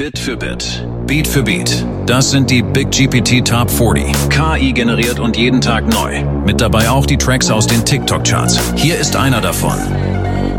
Bit für Bit, Beat für Beat. Das sind die Big GPT Top 40. KI generiert und jeden Tag neu. Mit dabei auch die Tracks aus den TikTok-Charts. Hier ist einer davon.